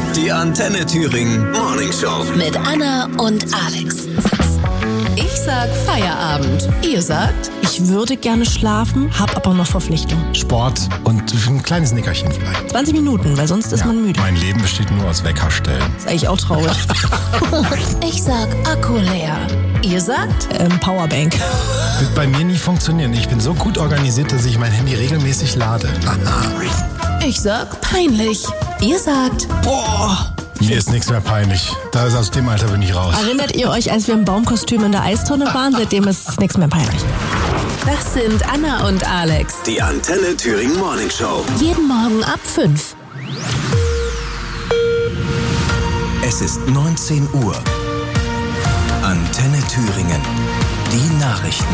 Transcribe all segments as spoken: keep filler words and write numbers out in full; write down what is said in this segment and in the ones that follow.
Die Antenne Thüringen Morning Show. Mit Anna und Alex. Ich sag Feierabend. Ihr sagt? Ich würde gerne schlafen, hab aber noch Verpflichtung. Sport und ein kleines Nickerchen vielleicht. zwanzig Minuten, weil sonst ist ja, man müde. Mein Leben besteht nur aus Weckerstellen. Ist eigentlich auch traurig. Ich sag Akku leer. Ihr sagt? Ähm, Powerbank. Wird bei mir nie funktionieren. Ich bin so gut organisiert, dass ich mein Handy regelmäßig lade. Ich sag peinlich. Ihr sagt? Boah. Mir ist nichts mehr peinlich. Da ist aus dem Alter bin ich raus. Erinnert ihr euch, als wir im Baumkostüm in der Eistonne waren? Seitdem ist nichts mehr peinlich. Das sind Anna und Alex. Die Antenne Thüringen Morning Show. Jeden Morgen ab fünf. Es ist neunzehn Uhr. Antenne Thüringen. Die Nachrichten.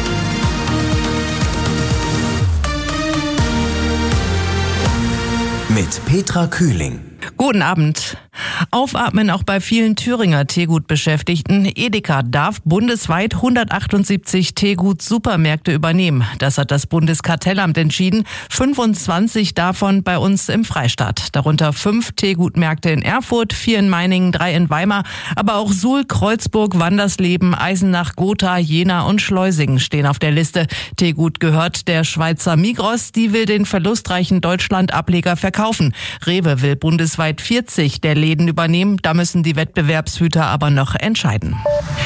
Mit Petra Kühling. Guten Abend. Aufatmen auch bei vielen Thüringer Teegut-Beschäftigten. Edeka darf bundesweit hundertachtundsiebzig Teegut-Supermärkte übernehmen. Das hat das Bundeskartellamt entschieden. fünfundzwanzig davon bei uns im Freistaat. Darunter fünf Teegut-Märkte in Erfurt, vier in Meiningen, drei in Weimar. Aber auch Suhl, Kreuzburg, Wandersleben, Eisenach, Gotha, Jena und Schleusingen stehen auf der Liste. Teegut gehört der Schweizer Migros. Die will den verlustreichen Deutschland-Ableger verkaufen. Rewe will bundesweit vierzig der Läden übernehmen. Da müssen die Wettbewerbshüter aber noch entscheiden.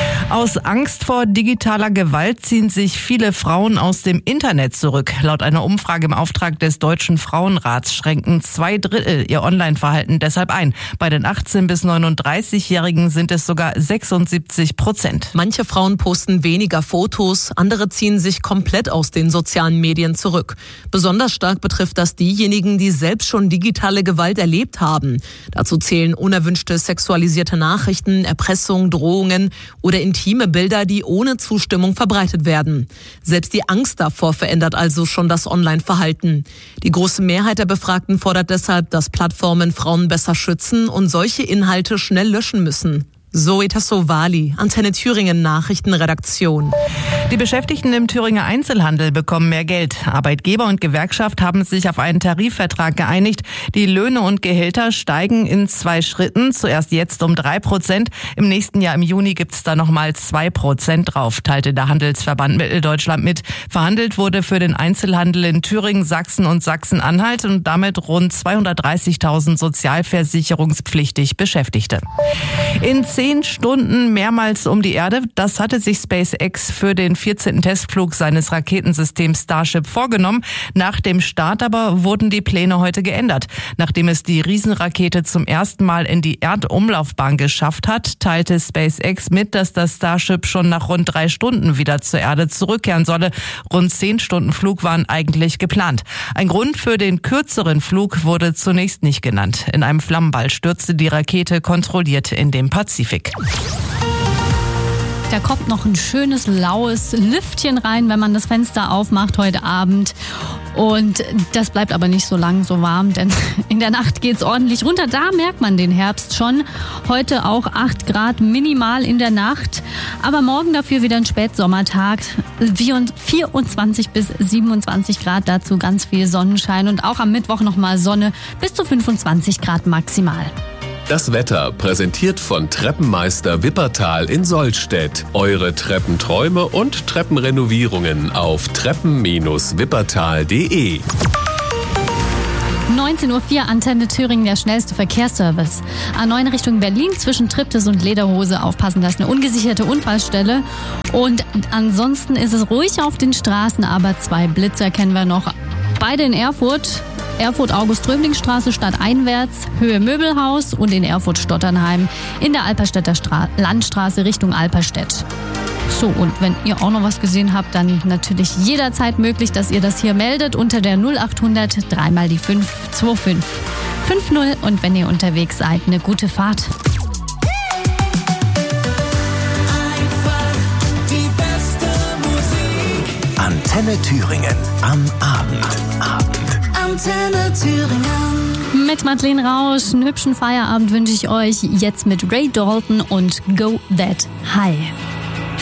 Aus Angst vor digitaler Gewalt ziehen sich viele Frauen aus dem Internet zurück. Laut einer Umfrage im Auftrag des Deutschen Frauenrats schränken zwei Drittel ihr Online-Verhalten deshalb ein. Bei den achtzehn- bis neununddreißigjährigen sind es sogar sechsundsiebzig Prozent. Manche Frauen posten weniger Fotos, andere ziehen sich komplett aus den sozialen Medien zurück. Besonders stark betrifft das diejenigen, die selbst schon digitale Gewalt erlebt haben. Dazu zählen unerwünschte sexualisierte Nachrichten, Erpressung, Drohungen oder intime Bilder, die ohne Zustimmung verbreitet werden. Selbst die Angst davor verändert also schon das Online-Verhalten. Die große Mehrheit der Befragten fordert deshalb, dass Plattformen Frauen besser schützen und solche Inhalte schnell löschen müssen. Zoe Tassovali, Antenne Thüringen Nachrichtenredaktion. Die Beschäftigten im Thüringer Einzelhandel bekommen mehr Geld. Arbeitgeber und Gewerkschaft haben sich auf einen Tarifvertrag geeinigt. Die Löhne und Gehälter steigen in zwei Schritten. Zuerst jetzt um drei Prozent. Im nächsten Jahr im Juni gibt es da nochmal zwei Prozent drauf, teilte der Handelsverband Mitteldeutschland mit. Verhandelt wurde für den Einzelhandel in Thüringen, Sachsen und Sachsen-Anhalt und damit rund zweihundertdreißigtausend sozialversicherungspflichtig Beschäftigte. In zehn Stunden mehrmals um die Erde, das hatte sich SpaceX für den vierzehnten Testflug seines Raketensystems Starship vorgenommen. Nach dem Start aber wurden die Pläne heute geändert. Nachdem es die Riesenrakete zum ersten Mal in die Erdumlaufbahn geschafft hat, teilte SpaceX mit, dass das Starship schon nach rund drei Stunden wieder zur Erde zurückkehren solle. Rund zehn Stunden Flug waren eigentlich geplant. Ein Grund für den kürzeren Flug wurde zunächst nicht genannt. In einem Flammenball stürzte die Rakete kontrolliert in den Pazifik. Da kommt noch ein schönes, laues Lüftchen rein, wenn man das Fenster aufmacht heute Abend. Und das bleibt aber nicht so lang so warm, denn in der Nacht geht's ordentlich runter. Da merkt man den Herbst schon. Heute auch acht Grad minimal in der Nacht. Aber morgen dafür wieder ein Spätsommertag. vierundzwanzig bis siebenundzwanzig Grad, dazu ganz viel Sonnenschein. Und auch am Mittwoch nochmal Sonne bis zu fünfundzwanzig Grad maximal. Das Wetter präsentiert von Treppenmeister Wippertal in Sollstedt. Eure Treppenträume und Treppenrenovierungen auf treppen Bindestrich wippertal punkt de. neunzehn Uhr vier, Antenne Thüringen, der schnellste Verkehrsservice. A neun Richtung Berlin zwischen Triptis und Lederhose. Aufpassen, das ist eine ungesicherte Unfallstelle. Und ansonsten ist es ruhig auf den Straßen, aber zwei Blitzer kennen wir noch. Beide in Erfurt. Erfurt-August-Römling-Straße stadteinwärts, Höhe Möbelhaus und in Erfurt-Stotternheim in der Alperstädter Stra- Landstraße Richtung Alperstedt. So, und wenn ihr auch noch was gesehen habt, dann natürlich jederzeit möglich, dass ihr das hier meldet unter der null acht hundert drei mal die fünf zwei fünf fünf null und wenn ihr unterwegs seid, eine gute Fahrt. Die beste Musik. Antenne Thüringen am Abend. Abend. Antenne Thüringen. Mit Madeleine Rausch, einen hübschen Feierabend wünsche ich euch jetzt mit Ray Dalton und Go That High.